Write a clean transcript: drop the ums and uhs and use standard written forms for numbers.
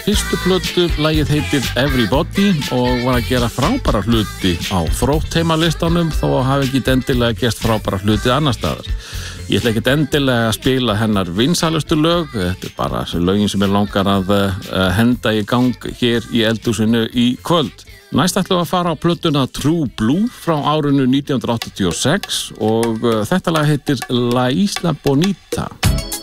fyrstu plötu, lagið heitir Everybody og var að gera frábæra hluti á þróttheimalistanum þó hafi ekki endilega gert frábæra hluti annar staðar. Ég ætla ekki endilega að spila hennar vinsælustu lög, þetta bara lögin sem langar að henda í gang hér í eldhúsinu í kvöld. Næst ætlum við að fara á plötuna True Blue frá árinu 1986 og þetta lag heitir La Isla Bonita.